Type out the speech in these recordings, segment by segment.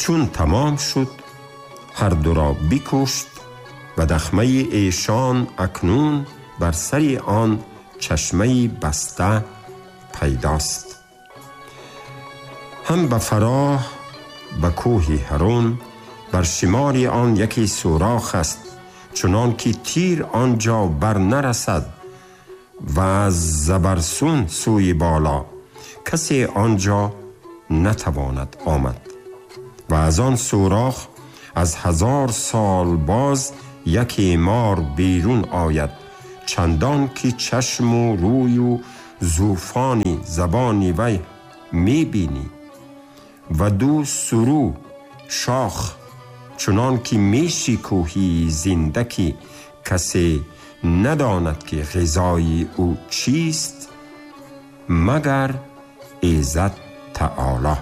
چون تمام شد هر دو را بکشت و دخمه ایشان اکنون بر سر آن چشمه بسته پیداست. هم به فراه به کوه هرون بر شمار آن یکی سوراخ است، چنان که تیر آنجا بر نرسد و از زبرسون سوی بالا کسی آنجا نتواند آمد. و از آن سوراخ از 1000 سال باز یکی مار بیرون آید، چندان که چشم و روی و زوفانی زبانی وی می بینی. و 2 سرو شاخ چنان که می شکوهی زنده که کسی نداند که غذای او چیست مگر ایزد تعالی.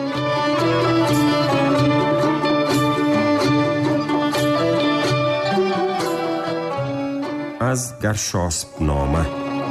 از گرشاسب نامه.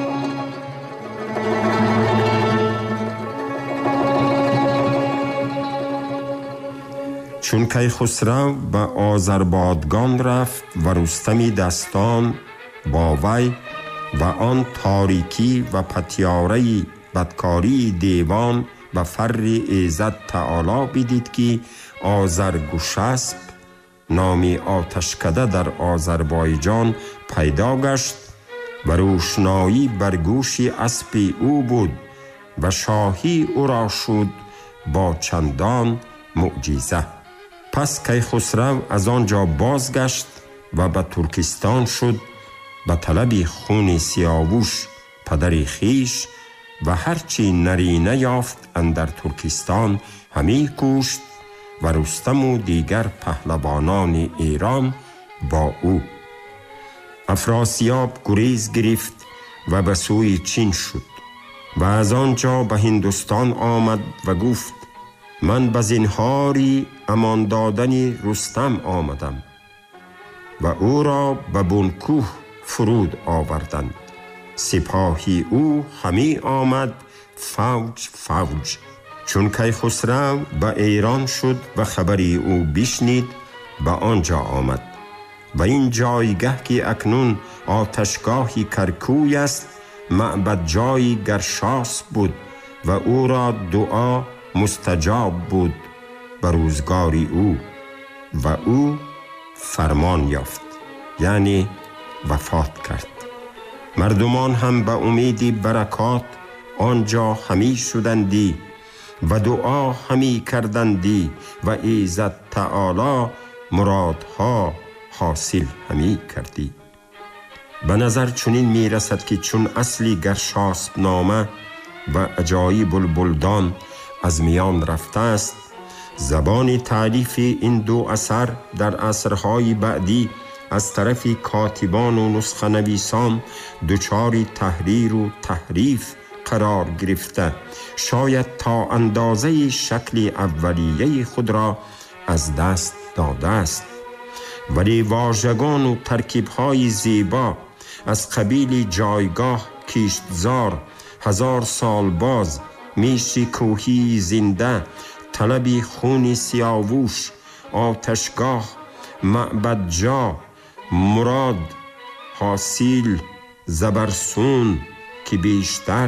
چون کیخسرو به آذربایجان رفت و رستم دستان با وی و آن تاریکی و پتیاره بدکاری دیوان و فر ایزد تعالی بدید که آذرگشسب نامی آتشکده در آذربایجان پیدا گشت و روشنایی بر گوش اسب او بود و شاهی او را شد با چندان معجزه. پس کیخسرو از آنجا بازگشت و به ترکستان شد به طلب خون سیاووش پدر خیش و هرچی نرینه یافت اندر ترکستان همی کشت و رستم و دیگر پهلوانان ایران با او. افراسیاب گریز گرفت و به سوی چین شد و از آنجا به هندوستان آمد و گفت من به زنهاری امان دادن رستم آمدم و او را به بنکوه فرود آوردند. سپاهی او همی آمد فوج فوج. چون کیخسرو به ایران شد و خبری او بشنید به آنجا آمد و این جایگه که اکنون آتشگاهی کرکوی است معبد جای گرشاسب بود و او را دعا مستجاب بود به روزگاری او و او فرمان یافت، یعنی وفات کرد. مردمان هم به امید برکات آنجا همی شدندی و دعا همی کردندی و ایزد تعالی مرادها حاصل همی کردی. به نظر چنین می رسد که چون اصلی گرشاسب نامه و عجایب البلدان از میان رفته است، زبان تعلیف این 2 اثر در عصرهای بعدی از طرف کاتبان و نسخه نویسان دچار تحریر و تحریف قرار گرفته، شاید تا اندازه شکل اولیه خود را از دست داده است. ولی واژگان و ترکیب‌های زیبا از قبیل جایگاه کشتزار 1000 سال باز میشی کوهی زنده طلب خون سیاووش آتشگاه معبد جا مراد حاصل زبرسون که بیشتر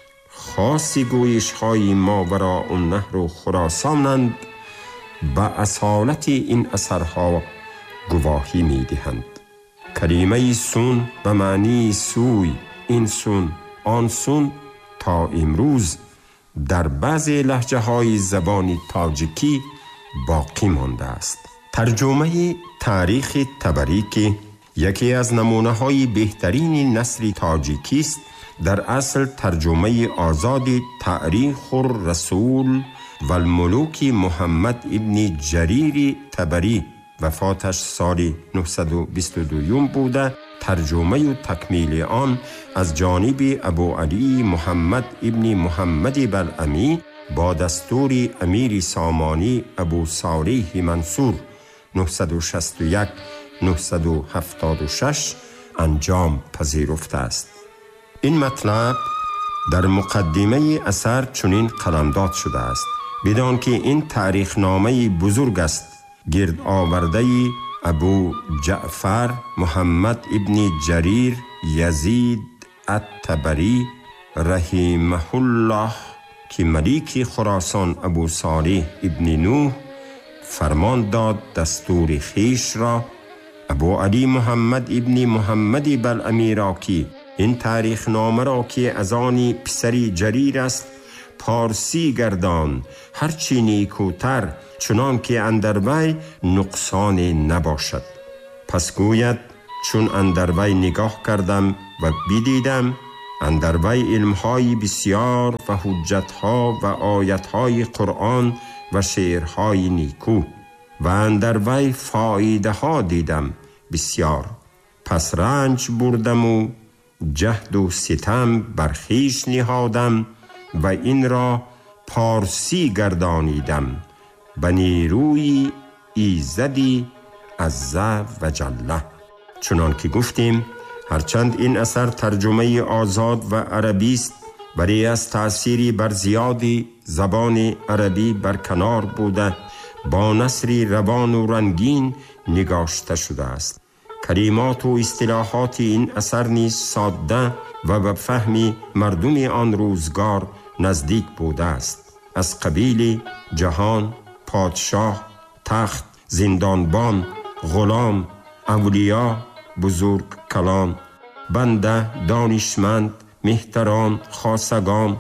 خاصی گویش های ماوراء النهر و خراسانند به اصالت این اثرها گواهی می دهند. کلمه سون به معنی سوی، این سون، آن سون تا امروز در بعضی لهجه های زبان تاجیکی باقی مانده است. ترجمه تاریخ طبری که یکی از نمونه های بهترین نثر تاجیکی است، در اصل ترجمه آزاد تاریخ الرسول و الملوک محمد ابن جریر طبری وفاتش سال 922 بوده. ترجمه و تکمیل آن از جانب ابو علی محمد ابن محمد بلعمی با دستور امیر سامانی ابو صالح منصور 961 976 انجام پذیرفته است. این مطلب در مقدمه اثر چنین قلمداد شده است: بدان که این تاریخ نامه بزرگ است، گرد آورده ابو جعفر محمد ابن جریر یزید الطبری رحمه الله که ملیک خراسان ابو صالح ابن نوح فرمان داد دستور خیش را ابو علی محمد ابن محمد بلعمی را که این تاریخ نامه را که از آن پسری جریر است پارسی گردان، هرچی نیکوتر چنان که اندر وی نقصان نباشد. پس گوید چون اندر وی نگاه کردم و بدیدم اندر وی علمهای بسیار و حجتها و آیتهای قرآن و شعرهای نیکو و اندر وی فایده ها دیدم بسیار. پس رنج بردم و جهد و ستم برخیش نهادم و این را پارسی گردانیدم به نیروی ایزدی عز و جل. چنان که گفتیم هرچند این اثر ترجمه آزاد و عربی است، ولی از تأثیری بر زیادی زبان عربی برکنار بوده با نثری روان و رنگین نگاشته شده است. کلمات و اصطلاحات این اثر نیز ساده و به فهم مردم آن روزگار نزدیک بوده است، از قبیل جهان، پادشاه، تخت، زندانبان، غلام، اولیا، بزرگ کلان، بنده، دانشمند، مهتران، خاصگان،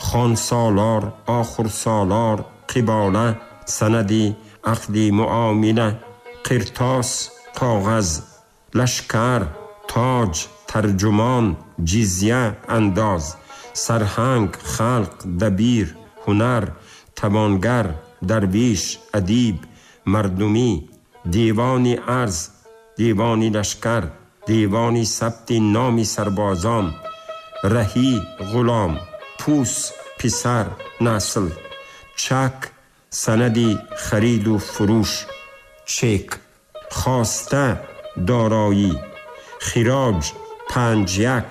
خانسالار، آخرسالار، قباله، سندی، عقدی، معامله، قرطاس، کاغذ، لشکر، تاج، ترجمان، جزیه، انداز، سرهنگ، خلق، دبیر، هنر، توانگر، درویش، ادیب، مردمی، دیوانی ارز، دیوانی لشکر، دیوانی ثبت نام سربازان، رهی، غلام، پوس، پسر، نسل، چک، سندی خرید و فروش، چک، خواسته، دارایی، خراج، 5 1،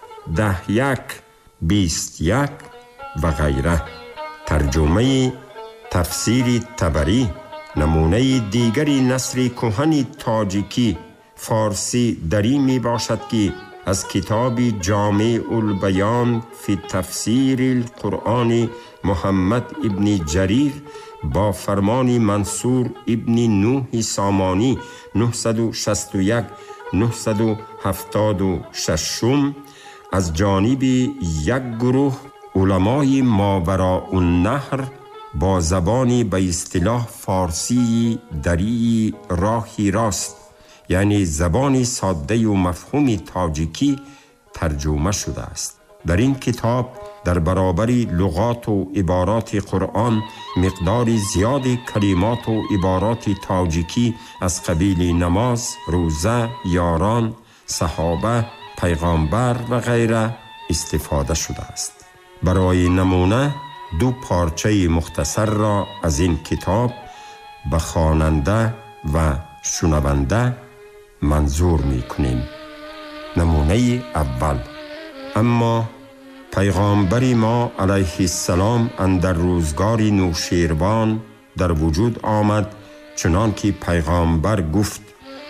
10 1، 21 و غیره. ترجمه تفسیر طبری. نمونه دیگری نثر کهن تاجیکی فارسی دری می باشد که از کتاب جامع البیان فی تفسیر القرآن محمد ابن جریر با فرمان منصور ابن نوح سامانی 961 976 از جانب یک گروه علمای ماوراء النهر با زبانی به اصطلاح فارسی دری راهی راست، یعنی زبانی ساده و مفهوم تاجیکی ترجمه شده است. در این کتاب در برابر لغات و عبارات قرآن مقدار زیادی کلمات و عبارات تاجیکی از قبیل نماز، روزه، یاران، صحابه، پیغامبر و غیره استفاده شده است. برای نمونه 2 پارچه مختصر را از این کتاب به خواننده و شنونده منظور می کنیم. نمونه اول: اما پیغامبر ما علیه السلام اندر روزگار نوشیروان در وجود آمد، چنان که پیغامبر گفت: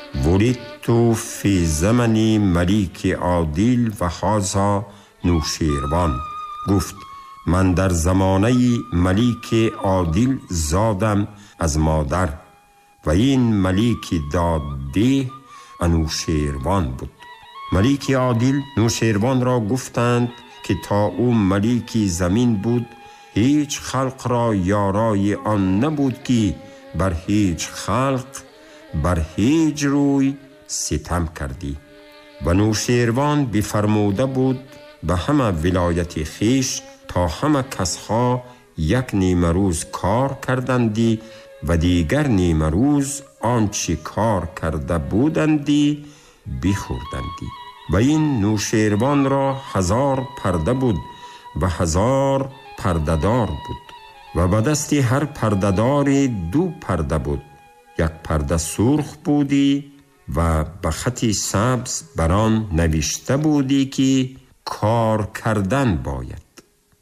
ولدت فی زمن ملیک عادل و هذا نوشیروان. گفت: من در زمانه ملیک عادل زادم از مادر و این ملیک داده انوشیروان بود. ملیک عادل نوشیروان را گفتند که تا او ملیکی زمین بود هیچ خلق را یارای آن نبود که بر هیچ خلق بر هیچ روی ستم کردی. و نوشیروان بفرموده بود به همه ولایت خیش تا همه کسها یک نیمه روز کار کردندی و دیگر نیمه روز آنچه کار کرده بودندی بخوردندی. و این نوشیروان را 1000 پرده بود و 1000 پردهدار بود و به دست هر پردهدار 2 پرده بود. یک پرده سرخ بودی و به خط سبز بر آن نوشته بودی که کار کردن باید.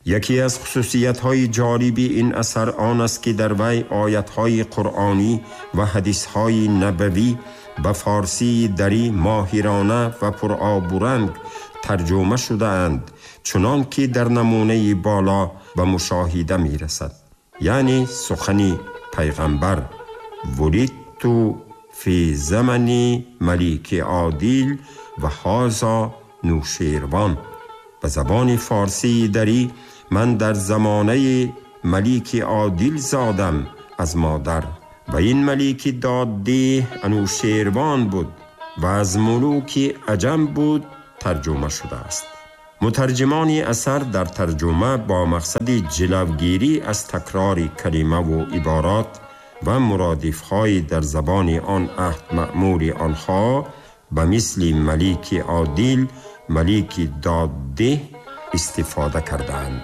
یکی از خصوصیت‌های جالب این اثر آن است که در وی آیات‌های قرآنی و حدیث‌های نبوی به فارسی دری ماهرانه و پرآب و رنگ ترجمه شده اند، چنان که در نمونه بالا به مشاهده می رسد. یعنی سخن پیغمبر: ولدت فی زمن ملیک عادل و هذا نوشیروان. به زبان فارسی دری: من در زمانه ملیک عادل زادم از مادر و این ملیک داده انوشیروان بود و از ملوک عجم بود ترجمه شده است. مترجمان اثر در ترجمه با مقصد جلوگیری از تکرار کلمه و عبارات و مرادفهای در زبان آن عهد مأمول آنها به مثل ملیک عادل، ملیک داده استفاده کردند.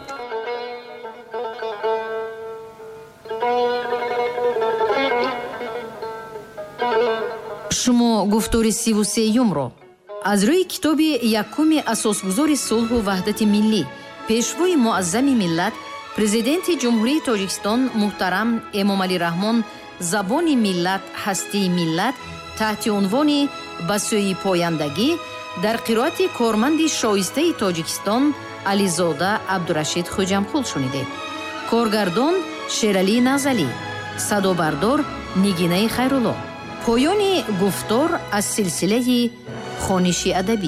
شما گفتار 33 رو از روی کتاب یکم اساسگذار صلح و وحدت ملی، پیشوای معظم ملت، پرزیدنت جمهوری تاجیکستان محترم امامعلی رحمان زبان ملت هستی ملت تحت عنوان به سوی پایندگی در قرائت کارمند شایسته تاجیکستان علیزاده عبدالرشید خوجمخول شنیدید. کارگردان شیرعلی نزلی، صدابردار نگینه خیرالله. پایان گفتار از سلسله خوانش ادبی.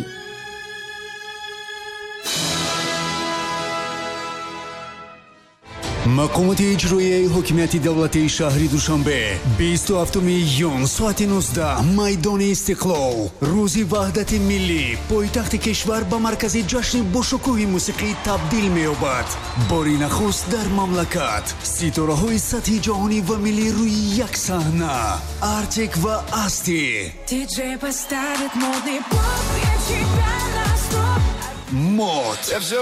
مقامات اجرایی حکومت دولت شهری دوشنبه 27 ژوئن ساعت 19 میدان استقلال روز وحدت ملی پایتخت کشور به مرکز جشن باشکوه موسیقی تبدیل می‌یابد. باری نخست در مملکت ستاره‌های سطح جهانی و ملی روی یک صحنه، آرتیک و استی. مود